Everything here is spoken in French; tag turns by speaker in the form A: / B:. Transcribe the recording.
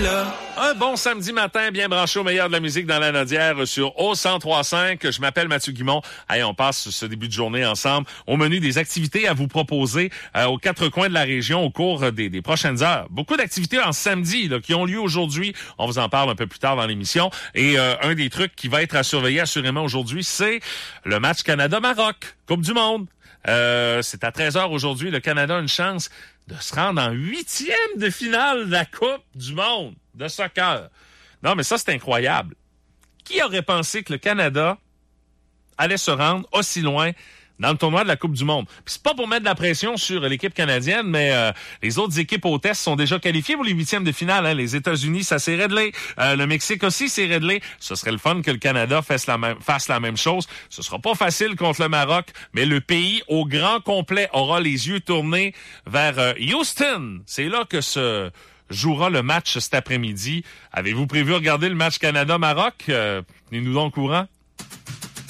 A: là.
B: Un bon samedi matin, bien branché au meilleur de la musique dans la Nodière sur O1035. Je m'appelle Mathieu Guimond. Allez, on passe ce début de journée ensemble. Au menu, des activités à vous proposer aux quatre coins de la région au cours des prochaines heures. Beaucoup d'activités en samedi là, qui ont lieu aujourd'hui. On vous en parle un peu plus tard dans l'émission. Et un des trucs qui va être à surveiller assurément aujourd'hui, c'est le match Canada-Maroc, Coupe du monde. C'est à 13h aujourd'hui. Le Canada a une chance de se rendre en 8e de finale de la Coupe du monde de soccer. Non, mais ça, c'est incroyable. Qui aurait pensé que le Canada allait se rendre aussi loin dans le tournoi de la Coupe du monde? Puis c'est pas pour mettre de la pression sur l'équipe canadienne, mais les autres équipes hôtesses sont déjà qualifiées pour les 8e de finale. Hein. Les États-Unis, ça s'est réglé. Le Mexique aussi s'est réglé. Ce serait le fun que le Canada fasse la même chose. Ce sera pas facile contre le Maroc, mais le pays au grand complet aura les yeux tournés vers Houston. C'est là que se jouera le match cet après-midi. Avez-vous prévu regarder le match Canada-Maroc? Tenez-nous donc au courant.